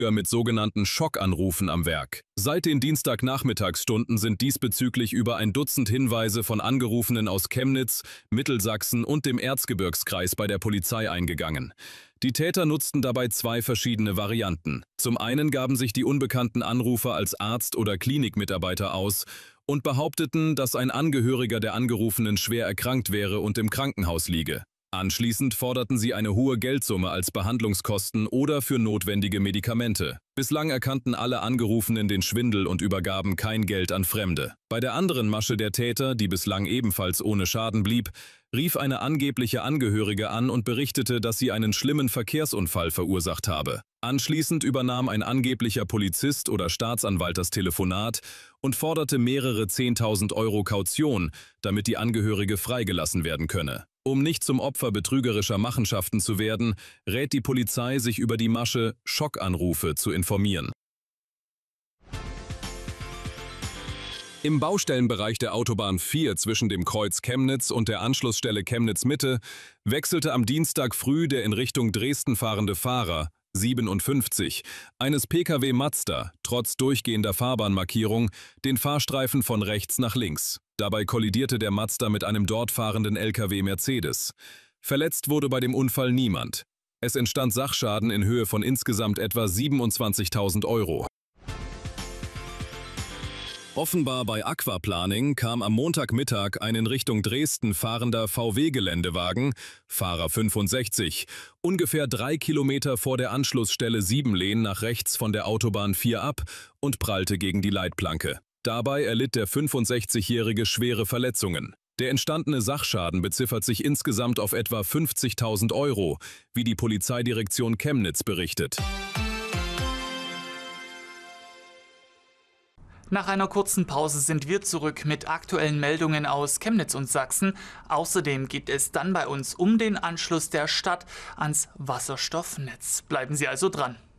mit sogenannten Schockanrufen am Werk. Seit den Dienstagnachmittagsstunden sind diesbezüglich über ein Dutzend Hinweise von Angerufenen aus Chemnitz, Mittelsachsen und dem Erzgebirgskreis bei der Polizei eingegangen. Die Täter nutzten dabei zwei verschiedene Varianten. Zum einen gaben sich die unbekannten Anrufer als Arzt oder Klinikmitarbeiter aus und behaupteten, dass ein Angehöriger der Angerufenen schwer erkrankt wäre und im Krankenhaus liege. Anschließend forderten sie eine hohe Geldsumme als Behandlungskosten oder für notwendige Medikamente. Bislang erkannten alle Angerufenen den Schwindel und übergaben kein Geld an Fremde. Bei der anderen Masche der Täter, die bislang ebenfalls ohne Schaden blieb, rief eine angebliche Angehörige an und berichtete, dass sie einen schlimmen Verkehrsunfall verursacht habe. Anschließend übernahm ein angeblicher Polizist oder Staatsanwalt das Telefonat und forderte mehrere 10.000 Euro Kaution, damit die Angehörige freigelassen werden könne. Um nicht zum Opfer betrügerischer Machenschaften zu werden, rät die Polizei, sich über die Masche Schockanrufe zu informieren. Im Baustellenbereich der Autobahn 4 zwischen dem Kreuz Chemnitz und der Anschlussstelle Chemnitz-Mitte wechselte am Dienstag früh der in Richtung Dresden fahrende Fahrer, 57, eines Pkw Mazda, trotz durchgehender Fahrbahnmarkierung, den Fahrstreifen von rechts nach links. Dabei kollidierte der Mazda mit einem dort fahrenden Lkw Mercedes. Verletzt wurde bei dem Unfall niemand. Es entstand Sachschaden in Höhe von insgesamt etwa 27.000 Euro. Offenbar bei Aquaplaning kam am Montagmittag ein in Richtung Dresden fahrender VW-Geländewagen, Fahrer 65, ungefähr 3 Kilometer vor der Anschlussstelle Siebenlehn nach rechts von der Autobahn 4 ab und prallte gegen die Leitplanke. Dabei erlitt der 65-Jährige schwere Verletzungen. Der entstandene Sachschaden beziffert sich insgesamt auf etwa 50.000 Euro, wie die Polizeidirektion Chemnitz berichtet. Nach einer kurzen Pause sind wir zurück mit aktuellen Meldungen aus Chemnitz und Sachsen. Außerdem geht es dann bei uns um den Anschluss der Stadt ans Wasserstoffnetz. Bleiben Sie also dran.